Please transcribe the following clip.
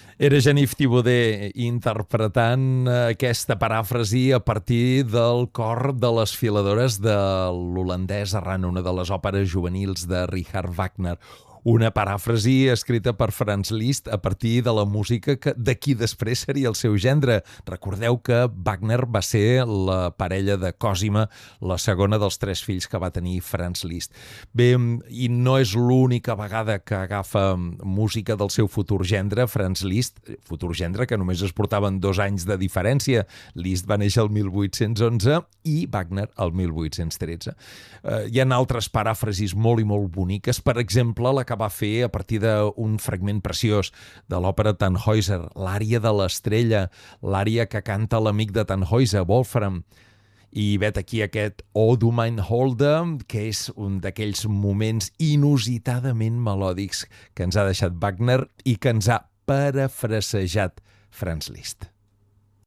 Era Genif Thibaudet interpretant aquesta paràfrasi a partir del cor de les filadores de l'holandès arran una de les òperes juvenils de Richard Wagner. Una paràfrasi escrita per Franz Liszt a partir de la música de qui després seria el seu gendre. Recordeu que Wagner va ser la parella de Cosima, la segona dels 3 fills que va tenir Franz Liszt. Bé, i no és l'única vegada que agafa música del seu futur gendre, Franz Liszt, futur gendre que només es portaven 2 anys de diferència. Liszt va néixer el 1811 i Wagner el 1813. Hi ha altres paràfrasis molt i molt boniques, per exemple, la que va fer a partir d'un fragment preciós de l'òpera Tannhäuser, l'ària de l'estrella, l'ària que canta l'amic de Tannhäuser, Wolfram. I vet aquí aquest O du mein Holde, que és un d'aquells moments inusitadament melòdics que ens ha deixat Wagner i que ens ha parafrasejat Franz Liszt.